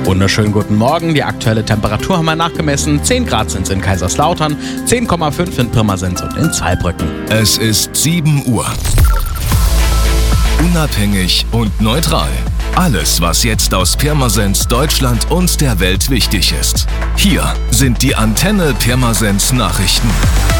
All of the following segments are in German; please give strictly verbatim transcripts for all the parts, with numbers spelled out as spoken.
Wunderschönen guten Morgen. Die aktuelle Temperatur haben wir nachgemessen. zehn Grad sind es in Kaiserslautern, zehn Komma fünf in Pirmasens und in Zweibrücken. Es ist sieben Uhr. Unabhängig und neutral. Alles, was jetzt aus Pirmasens, Deutschland und der Welt wichtig ist. Hier sind die Antenne Pirmasens Nachrichten.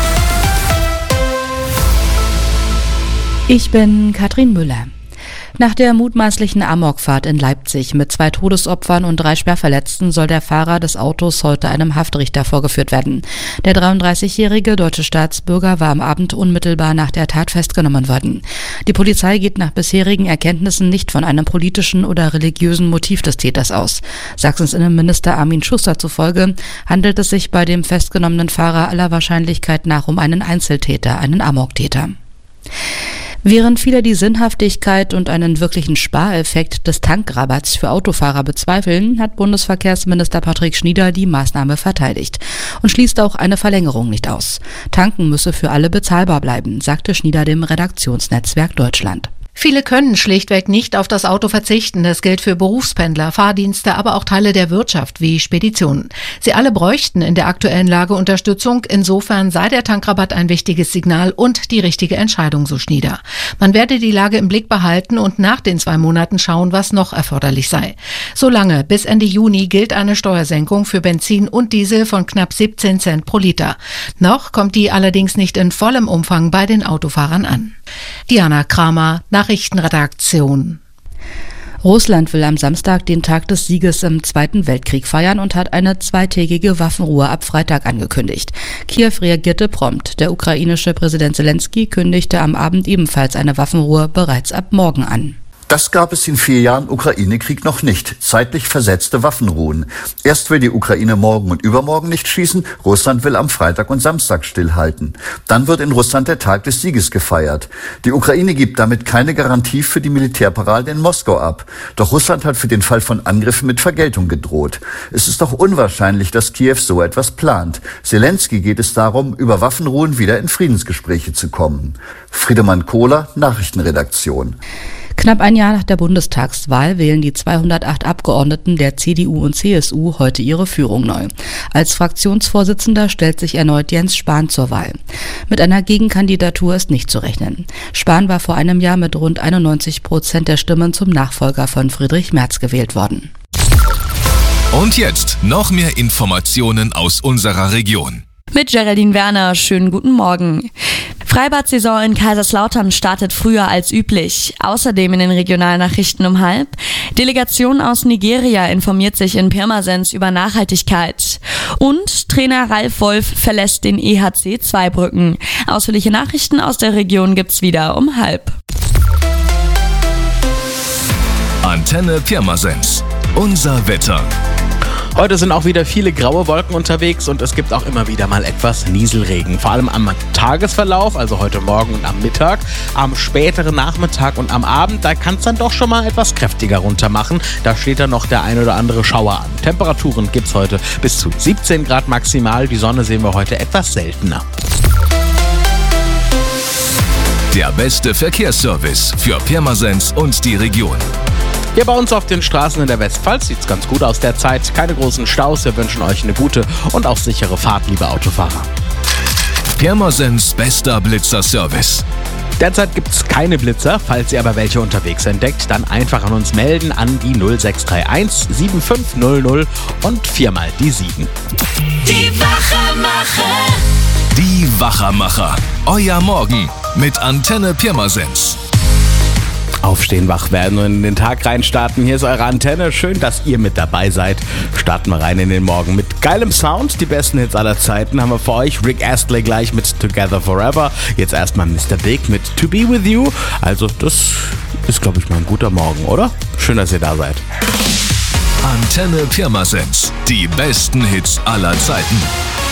Ich bin Katrin Müller. Nach der mutmaßlichen Amokfahrt in Leipzig mit zwei Todesopfern und drei Schwerverletzten soll der Fahrer des Autos heute einem Haftrichter vorgeführt werden. Der dreiunddreißigjährige deutsche Staatsbürger war am Abend unmittelbar nach der Tat festgenommen worden. Die Polizei geht nach bisherigen Erkenntnissen nicht von einem politischen oder religiösen Motiv des Täters aus. Sachsens Innenminister Armin Schuster zufolge handelt es sich bei dem festgenommenen Fahrer aller Wahrscheinlichkeit nach um einen Einzeltäter, einen Amoktäter. Während viele die Sinnhaftigkeit und einen wirklichen Spareffekt des Tankrabatts für Autofahrer bezweifeln, hat Bundesverkehrsminister Patrick Schnieder die Maßnahme verteidigt und schließt auch eine Verlängerung nicht aus. Tanken müsse für alle bezahlbar bleiben, sagte Schnieder dem Redaktionsnetzwerk Deutschland. Viele können schlichtweg nicht auf das Auto verzichten. Das gilt für Berufspendler, Fahrdienste, aber auch Teile der Wirtschaft wie Speditionen. Sie alle bräuchten in der aktuellen Lage Unterstützung. Insofern sei der Tankrabatt ein wichtiges Signal und die richtige Entscheidung, so Schnieder. Man werde die Lage im Blick behalten und nach den zwei Monaten schauen, was noch erforderlich sei. Solange bis Ende Juni gilt eine Steuersenkung für Benzin und Diesel von knapp siebzehn Cent pro Liter. Noch kommt die allerdings nicht in vollem Umfang bei den Autofahrern an. Diana Kramer, Nachrichtenredaktion. Russland will am Samstag den Tag des Sieges im Zweiten Weltkrieg feiern und hat eine zweitägige Waffenruhe ab Freitag angekündigt. Kiew reagierte prompt. Der ukrainische Präsident Zelensky kündigte am Abend ebenfalls eine Waffenruhe bereits ab morgen an. Das gab es in vier Jahren Ukraine-Krieg noch nicht. Zeitlich versetzte Waffenruhen. Erst will die Ukraine morgen und übermorgen nicht schießen. Russland will am Freitag und Samstag stillhalten. Dann wird in Russland der Tag des Sieges gefeiert. Die Ukraine gibt damit keine Garantie für die Militärparade in Moskau ab. Doch Russland hat für den Fall von Angriffen mit Vergeltung gedroht. Es ist doch unwahrscheinlich, dass Kiew so etwas plant. Zelensky geht es darum, über Waffenruhen wieder in Friedensgespräche zu kommen. Friedemann Kohler, Nachrichtenredaktion. Knapp ein Jahr nach der Bundestagswahl wählen die zweihundertacht Abgeordneten der C D U und C S U heute ihre Führung neu. Als Fraktionsvorsitzender stellt sich erneut Jens Spahn zur Wahl. Mit einer Gegenkandidatur ist nicht zu rechnen. Spahn war vor einem Jahr mit rund einundneunzig Prozent der Stimmen zum Nachfolger von Friedrich Merz gewählt worden. Und jetzt noch mehr Informationen aus unserer Region. Mit Geraldine Werner, schönen guten Morgen. Freibad-Saison in Kaiserslautern startet früher als üblich. Außerdem in den Regionalnachrichten um halb. Delegation aus Nigeria informiert sich in Pirmasens über Nachhaltigkeit. Und Trainer Ralf Wolf verlässt den E H C Zweibrücken. Ausführliche Nachrichten aus der Region gibt's wieder um halb. Antenne Pirmasens. Unser Wetter. Heute sind auch wieder viele graue Wolken unterwegs und es gibt auch immer wieder mal etwas Nieselregen. Vor allem am Tagesverlauf, also heute Morgen und am Mittag, am späteren Nachmittag und am Abend, da kann es dann doch schon mal etwas kräftiger runter machen. Da steht dann noch der ein oder andere Schauer an. Temperaturen gibt es heute bis zu siebzehn Grad maximal. Die Sonne sehen wir heute etwas seltener. Der beste Verkehrsservice für Pirmasens und die Region. Hier bei uns auf den Straßen in der Westpfalz sieht's ganz gut aus derzeit. Keine großen Staus. Wir wünschen euch eine gute und auch sichere Fahrt, liebe Autofahrer. Pirmasens bester Blitzer-Service. Derzeit gibt's keine Blitzer. Falls ihr aber welche unterwegs entdeckt, dann einfach an uns melden an die null sechs drei eins sieben fünf null null und viermal die sieben. Die Wachermacher. Die Wachermacher. Euer Morgen mit Antenne Pirmasens. Aufstehen, wach werden und in den Tag reinstarten. Hier ist eure Antenne. Schön, dass ihr mit dabei seid. Starten wir rein in den Morgen mit geilem Sound. Die besten Hits aller Zeiten haben wir für euch. Rick Astley gleich mit Together Forever. Jetzt erstmal Mister Big mit To Be With You. Also das ist, glaube ich, mal ein guter Morgen, oder? Schön, dass ihr da seid. Antenne Pirmasens. Die besten Hits aller Zeiten.